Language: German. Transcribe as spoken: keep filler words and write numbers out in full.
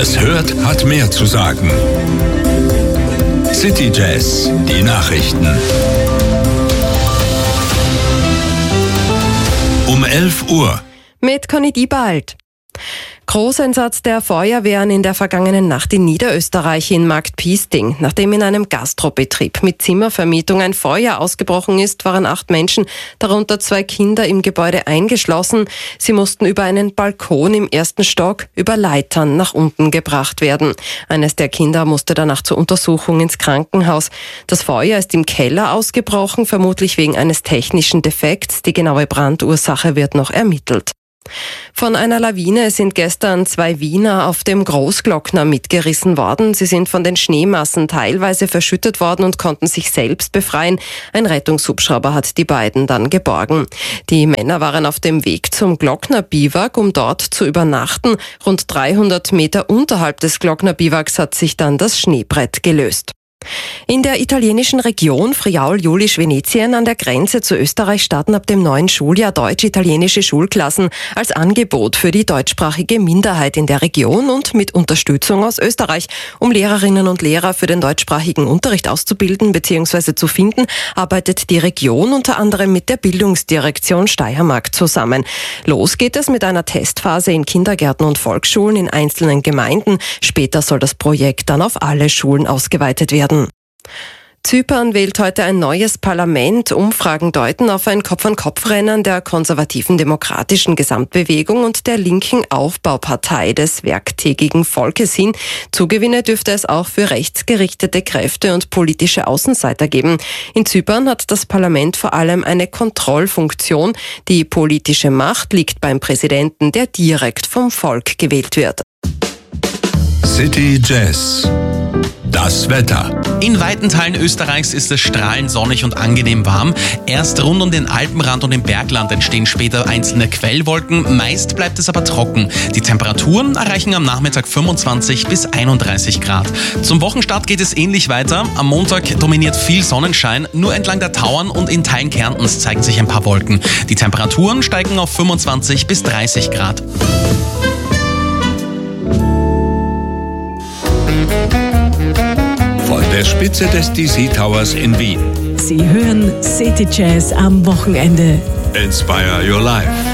es hört, hat mehr zu sagen. City Jazz, die Nachrichten. Um elf Uhr. Mit Conny Diebald. Großeinsatz der Feuerwehren in der vergangenen Nacht in Niederösterreich in Marktpiesting. Nachdem in einem Gastrobetrieb mit Zimmervermietung ein Feuer ausgebrochen ist, waren acht Menschen, darunter zwei Kinder, im Gebäude eingeschlossen. Sie mussten über einen Balkon im ersten Stock über Leitern nach unten gebracht werden. Eines der Kinder musste danach zur Untersuchung ins Krankenhaus. Das Feuer ist im Keller ausgebrochen, vermutlich wegen eines technischen Defekts. Die genaue Brandursache wird noch ermittelt. Von einer Lawine sind gestern zwei Wiener auf dem Großglockner mitgerissen worden. Sie sind von den Schneemassen teilweise verschüttet worden und konnten sich selbst befreien. Ein Rettungshubschrauber hat die beiden dann geborgen. Die Männer waren auf dem Weg zum Glockner Biwak, um dort zu übernachten. Rund dreihundert Meter unterhalb des Glockner Biwaks hat sich dann das Schneebrett gelöst. In der italienischen Region Friaul-Julisch-Venetien an der Grenze zu Österreich starten ab dem neuen Schuljahr deutsch-italienische Schulklassen als Angebot für die deutschsprachige Minderheit in der Region und mit Unterstützung aus Österreich. Um Lehrerinnen und Lehrer für den deutschsprachigen Unterricht auszubilden bzw. zu finden, arbeitet die Region unter anderem mit der Bildungsdirektion Steiermark zusammen. Los geht es mit einer Testphase in Kindergärten und Volksschulen in einzelnen Gemeinden. Später soll das Projekt dann auf alle Schulen ausgeweitet werden. Zypern wählt heute ein neues Parlament. Umfragen deuten auf ein Kopf-an-Kopf-Rennen der konservativen Demokratischen Gesamtbewegung und der linken Aufbaupartei des werktägigen Volkes hin. Zugewinne dürfte es auch für rechtsgerichtete Kräfte und politische Außenseiter geben. In Zypern hat das Parlament vor allem eine Kontrollfunktion. Die politische Macht liegt beim Präsidenten, der direkt vom Volk gewählt wird. City Jazz. Das Wetter. In weiten Teilen Österreichs ist es strahlend sonnig und angenehm warm. Erst rund um den Alpenrand und im Bergland entstehen später einzelne Quellwolken. Meist bleibt es aber trocken. Die Temperaturen erreichen am Nachmittag fünfundzwanzig bis einunddreißig Grad. Zum Wochenstart geht es ähnlich weiter. Am Montag dominiert viel Sonnenschein. Nur entlang der Tauern und in Teilen Kärntens zeigen sich ein paar Wolken. Die Temperaturen steigen auf fünfundzwanzig bis dreißig Grad. Von der Spitze des D C Towers in Wien. Sie hören City Jazz am Wochenende. Inspire your life.